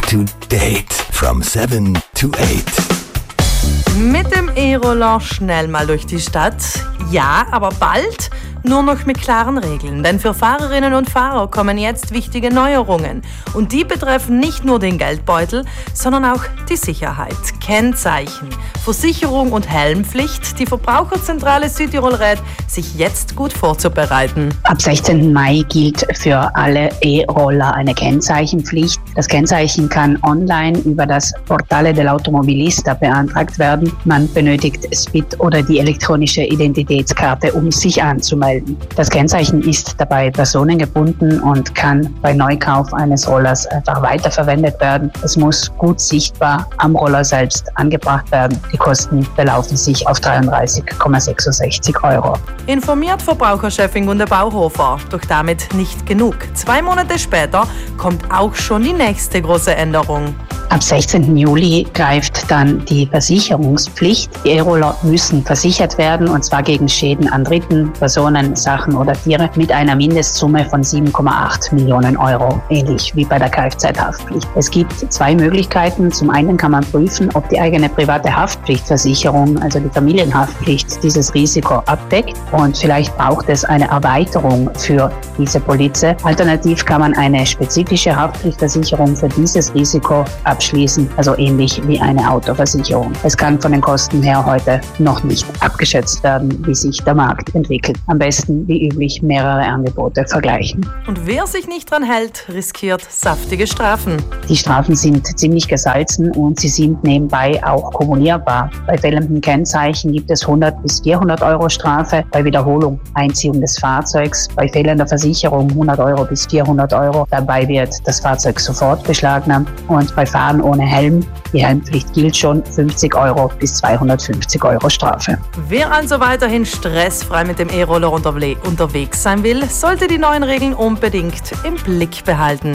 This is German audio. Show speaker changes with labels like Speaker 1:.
Speaker 1: to date from 7 to 8.
Speaker 2: Mit dem E-Roller schnell mal durch die Stadt. Ja, aber bald nur noch mit klaren Regeln. Denn für Fahrerinnen und Fahrer kommen jetzt wichtige Neuerungen. Und die betreffen nicht nur den Geldbeutel, sondern auch die Sicherheit. Kennzeichen, Versicherung und Helmpflicht. Die Verbraucherzentrale Südtirol rät, sich jetzt gut vorzubereiten.
Speaker 3: Ab 16. Mai gilt für alle E-Roller eine Kennzeichenpflicht. Das Kennzeichen kann online über das Portale dell'Automobilista beantragt werden. Man benötigt SPID oder die elektronische Identitätskarte, um sich anzumelden. Das Kennzeichen ist dabei personengebunden und kann bei Neukauf eines Rollers einfach weiterverwendet werden. Es muss gut sichtbar am Roller selbst angebracht werden. Die Kosten belaufen sich auf 33,66 €.
Speaker 2: Informiert Verbraucherchefin Gunde Bauhofer. Doch damit nicht genug. 2 Monate später kommt auch schon die nächste große Änderung.
Speaker 3: Ab 16. Juli greift dann die Versicherungspflicht. Die E-Roller müssen versichert werden, und zwar gegen Schäden an Dritten, Personen, Sachen oder Tiere mit einer Mindestsumme von 7,8 Millionen €, ähnlich wie bei der Kfz-Haftpflicht. Es gibt 2 Möglichkeiten. Zum einen kann man prüfen, ob die eigene private Haftpflichtversicherung, also die Familienhaftpflicht, dieses Risiko abdeckt, und vielleicht braucht es eine Erweiterung für diese Polize. Alternativ kann man eine spezifische Haftpflichtversicherung für dieses Risiko abschließen, also ähnlich wie eine Autoversicherung. Es kann von den Kosten her heute noch nicht abgeschätzt werden, wie sich der Markt entwickelt. Am besten wie üblich mehrere Angebote vergleichen.
Speaker 2: Und wer sich nicht dran hält, riskiert saftige Strafen.
Speaker 3: Die Strafen sind ziemlich gesalzen und sie sind nebenbei auch kumulierbar. Bei fehlenden Kennzeichen gibt es 100 bis 400 € Strafe, bei Wiederholung Einziehung des Fahrzeugs, bei fehlender Versicherung 100 € bis 400 €. Dabei wird das Fahrzeug sofort beschlagnahmt, und bei Fahren ohne Helm, die Helmpflicht gilt schon, 50 € bis 250 € Strafe.
Speaker 2: Wer also weiterhin stressfrei mit dem E-Roller unterwegs sein will, sollte die neuen Regeln unbedingt im Blick behalten.